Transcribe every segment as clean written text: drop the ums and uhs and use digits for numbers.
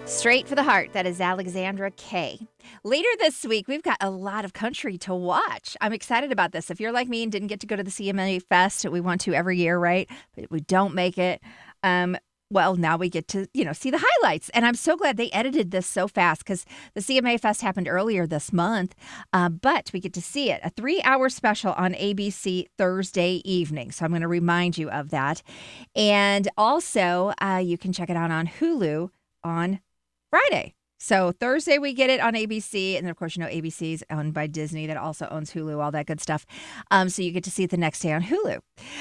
Straight for the Heart. That is Alexandra Kay. Later this week, we've got a lot of country to watch. I'm excited about this. If you're like me and didn't get to go to the CMA Fest, we want to every year, right? But we don't make it. Well, now we get to, see the highlights. And I'm so glad they edited this so fast because the CMA Fest happened earlier this month. But we get to see it, a 3-hour special on ABC Thursday evening. So I'm going to remind you of that. And also, you can check it out on Hulu on Friday. So Thursday we get it on ABC. And then, of course, ABC is owned by Disney that also owns Hulu, all that good stuff. So you get to see it the next day on Hulu.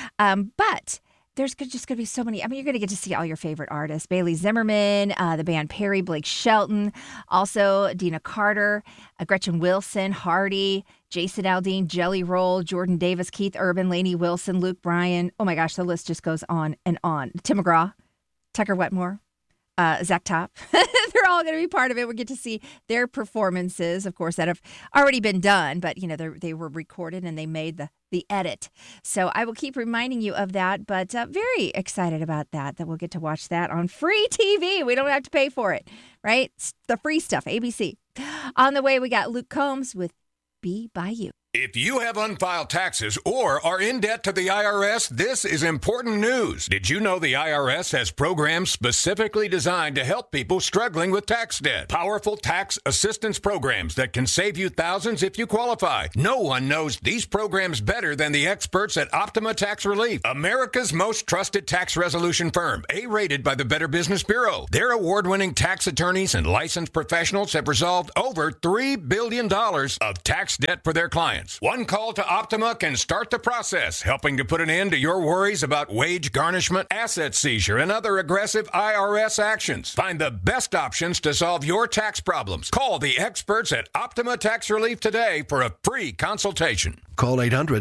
But there's just going to be so many. You're going to get to see all your favorite artists. Bailey Zimmerman, the band Perry, Blake Shelton, also Dina Carter, Gretchen Wilson, Hardy, Jason Aldean, Jelly Roll, Jordan Davis, Keith Urban, Lainey Wilson, Luke Bryan. Oh my gosh, the list just goes on and on. Tim McGraw, Tucker Wetmore, Zach Top. They're all going to be part of it. We get to see their performances, of course, that have already been done, but they were recorded and they made the edit. So I will keep reminding you of that, but very excited about that we'll get to watch that on free TV. We don't have to pay for it, right? It's the free stuff, ABC. On the way, we got Luke Combs with Be By You. If you have unfiled taxes or are in debt to the IRS, this is important news. Did you know the IRS has programs specifically designed to help people struggling with tax debt? Powerful tax assistance programs that can save you thousands if you qualify. No one knows these programs better than the experts at Optima Tax Relief, America's most trusted tax resolution firm, A-rated by the Better Business Bureau. Their award-winning tax attorneys and licensed professionals have resolved over $3 billion of tax debt for their clients. One call to Optima can start the process, helping to put an end to your worries about wage garnishment, asset seizure, and other aggressive IRS actions. Find the best options to solve your tax problems. Call the experts at Optima Tax Relief today for a free consultation. Call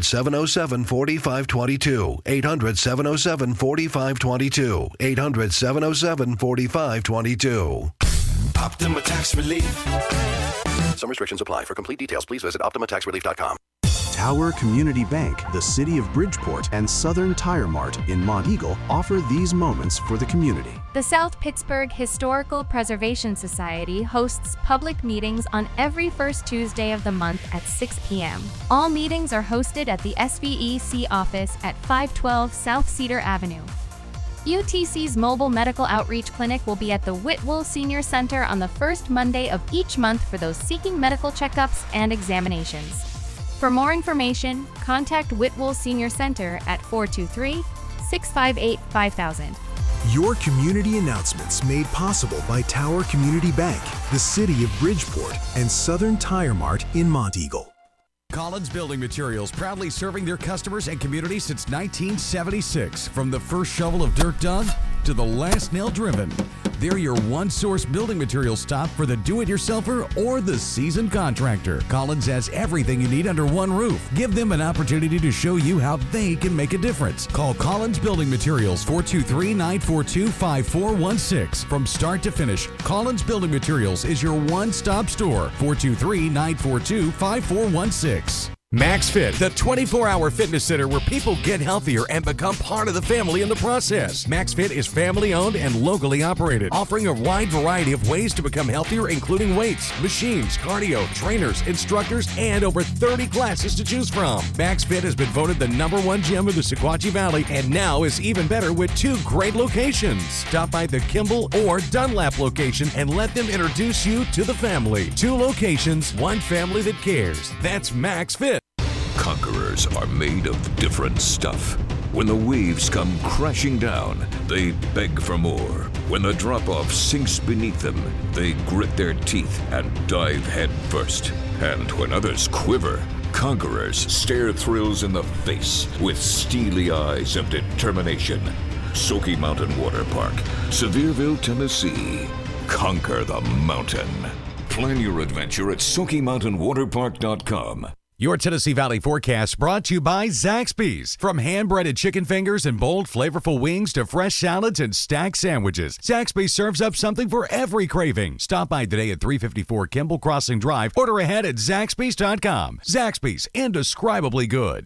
800-707-4522. 800-707-4522. 800-707-4522. Optima Tax Relief. Some restrictions apply. For complete details, please visit OptimaTaxRelief.com. Tower Community Bank, the City of Bridgeport, and Southern Tire Mart in Monteagle offer these moments for the community. The South Pittsburgh Historical Preservation Society hosts public meetings on every first Tuesday of the month at 6 p.m. All meetings are hosted at the SVEC office at 512 South Cedar Avenue. UTC's mobile medical outreach clinic will be at the Whitwell Senior Center on the first Monday of each month for those seeking medical checkups and examinations. For more information, contact Whitwell Senior Center at 423-658-5000. Your community announcements made possible by Tower Community Bank, the City of Bridgeport, and Southern Tire Mart in Monteagle. Collins Building Materials, proudly serving their customers and community since 1976. From the first shovel of dirt dug to the last nail driven, they're your one-source building materials stop for the do-it-yourselfer or the seasoned contractor. Collins has everything you need under one roof. Give them an opportunity to show you how they can make a difference. Call Collins Building Materials, 423-942-5416. From start to finish, Collins Building Materials is your one-stop store, 423-942-5416. MaxFit, the 24-hour fitness center where people get healthier and become part of the family in the process. MaxFit is family-owned and locally operated, offering a wide variety of ways to become healthier, including weights, machines, cardio, trainers, instructors, and over 30 classes to choose from. MaxFit has been voted the #1 gym of the Sequatchie Valley and now is even better with 2 great locations. Stop by the Kimball or Dunlap location and let them introduce you to the family. 2 locations, 1 family that cares. That's MaxFit. Conquerors are made of different stuff. When the waves come crashing down, they beg for more. When the drop-off sinks beneath them, they grit their teeth and dive head first. And when others quiver, conquerors stare thrills in the face with steely eyes of determination. Sookie Mountain Water Park, Sevierville, Tennessee. Conquer the mountain. Plan your adventure at SookieMountainWaterPark.com. Your Tennessee Valley forecast brought to you by Zaxby's. From hand-breaded chicken fingers and bold, flavorful wings to fresh salads and stacked sandwiches, Zaxby's serves up something for every craving. Stop by today at 354 Kimball Crossing Drive. Order ahead at Zaxby's.com. Zaxby's, indescribably good.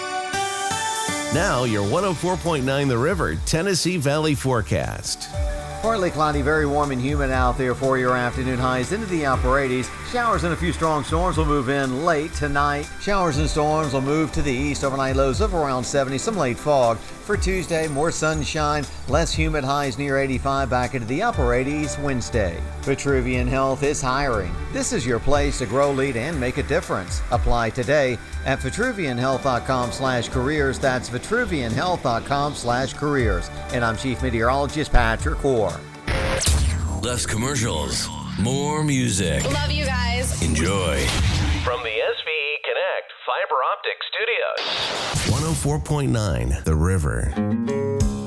Now your 104.9 The River Tennessee Valley forecast. Partly cloudy, very warm and humid out there for your afternoon highs into the upper 80s. Showers and a few strong storms will move in late tonight. Showers and storms will move to the east. Overnight lows of around 70, some late fog. For Tuesday, more sunshine, less humid, highs near 85, back into the upper 80s Wednesday. Vitruvian Health is hiring. This is your place to grow, lead, and make a difference. Apply today at vitruvianhealth.com/careers. That's vitruvianhealth.com/careers. And I'm Chief Meteorologist Patrick Orr. Less commercials, more music. Love you guys. Enjoy. From the SVE Connect Fiber Optic Studios. 104.9 The River.